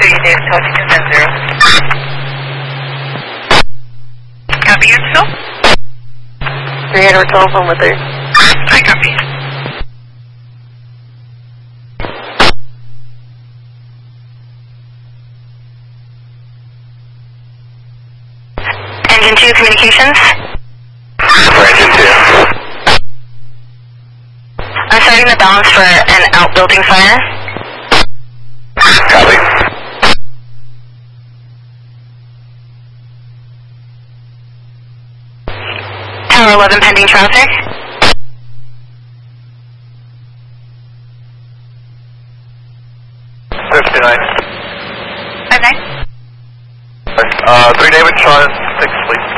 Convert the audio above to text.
David, talking to 10-0. Copy yourself? 300 telephone with her. I copy. Engine 2 communications. For engine 2. I'm starting the balance for an outbuilding fire. Copy. Tower 11 pending traffic. Okay. 3 David, Sean 6, please.